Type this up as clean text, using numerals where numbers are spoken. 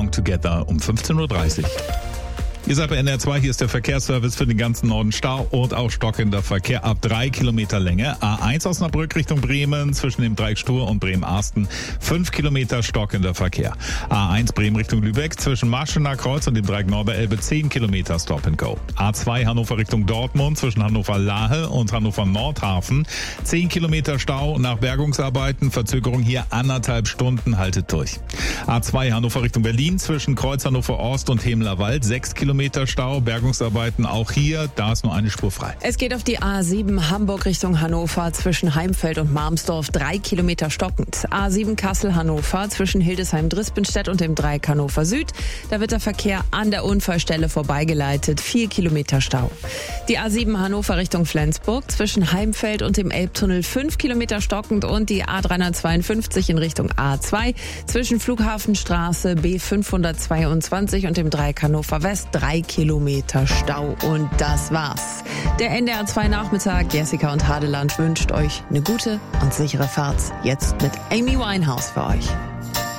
Song Together um 15.30 Uhr. Ihr seid bei NR2, hier ist der Verkehrsservice für den ganzen Norden. Stau und auch stockender Verkehr ab 3 Kilometer Länge. A1 Osnabrück Richtung Bremen zwischen dem Dreieck Stur und Bremen-Arsten 5 Kilometer stockender Verkehr. A1 Bremen Richtung Lübeck zwischen Marschener Kreuz und dem Dreieck Norderelbe 10 Kilometer Stop and Go. A2 Hannover Richtung Dortmund zwischen Hannover-Lahe und Hannover-Nordhafen 10 Kilometer Stau nach Bergungsarbeiten. Verzögerung hier 1,5 Stunden, haltet durch. A2 Hannover Richtung Berlin zwischen Kreuz Hannover-Ost und Hemlerwald 6 Kilometer Stau, Bergungsarbeiten auch hier, da ist nur eine Spur frei. Es geht auf die A7 Hamburg Richtung Hannover zwischen Heimfeld und Marmsdorf 3 Kilometer stockend. A7 Kassel-Hannover zwischen Hildesheim-Drispenstedt und dem Dreieck Hannover Süd. Da wird der Verkehr an der Unfallstelle vorbeigeleitet, 4 Kilometer Stau. Die A7 Hannover Richtung Flensburg zwischen Heimfeld und dem Elbtunnel 5 Kilometer stockend und die A352 in Richtung A2 zwischen Flughafenstraße B522 und dem Dreieck Hannover West 3 Kilometer Stau und das war's. Der NDR2 Nachmittag, Jessica und Hadeland wünscht euch eine gute und sichere Fahrt. Jetzt mit Amy Winehouse für euch.